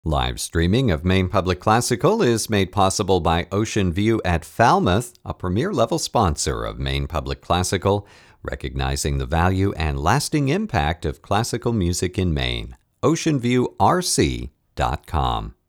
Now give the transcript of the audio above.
Live streaming of Maine Public Classical is made possible by Ocean View at Falmouth, a premier-level sponsor of Maine Public Classical, recognizing the value and lasting impact of classical music in Maine. OceanViewRC.com